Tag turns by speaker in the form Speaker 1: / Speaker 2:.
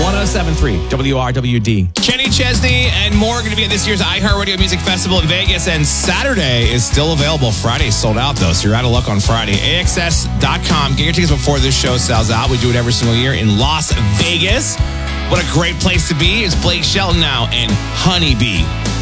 Speaker 1: 107.3 WRWD.
Speaker 2: Kenny Chesney and more going to be at this year's iHeartRadio Music Festival in Vegas, and Saturday is still available. Friday's sold out, though, so you're out of luck on Friday. AXS.com. Get your tickets before this show sells out. We do it every single year in Las Vegas. What a great place to be. It's Blake Shelton now and Honeybee.